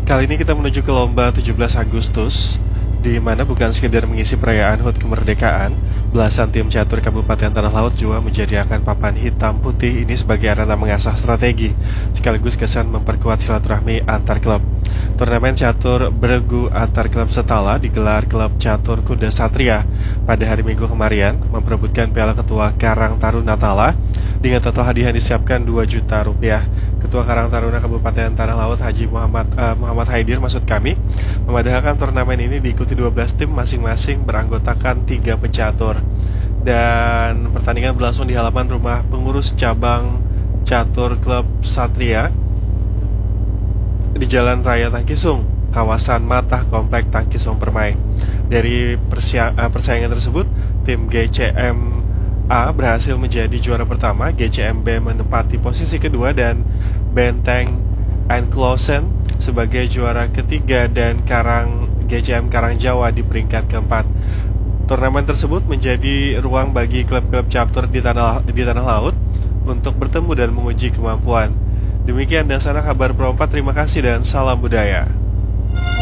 Kali ini kita menuju ke lomba 17 Agustus, di mana bukan sekedar mengisi perayaan HUT kemerdekaan, belasan tim catur Kabupaten Tanah Laut juga menyediakan papan hitam putih ini sebagai arena mengasah strategi, sekaligus kesan memperkuat silaturahmi antar klub. Turnamen catur bergu antar klub setala digelar klub catur Kuda Satria pada hari Minggu kemarin, memperebutkan Piala Ketua Karang Taruna Tala dengan total hadiah yang disiapkan 2 juta rupiah. Ketua Karang Taruna Kabupaten Tanah Laut Haji Muhammad Haidir memadahakan turnamen ini diikuti 12 tim masing-masing beranggotakan 3 pecatur. Dan pertandingan berlangsung di halaman rumah pengurus cabang catur klub Satria di Jalan Raya Tangkisung, kawasan Matah, Komplek Tangkisung Permai. Dari persaingan tersebut, tim GCM A berhasil menjadi juara pertama, GCM B menempati posisi kedua, dan Benteng Enklosen sebagai juara ketiga, dan GCM Karang Jawa di peringkat keempat. Turnamen tersebut menjadi ruang bagi klub-klub catur di tanah laut untuk bertemu dan menguji kemampuan. Demikian dan sana kabar Pro 4, terima kasih dan salam budaya.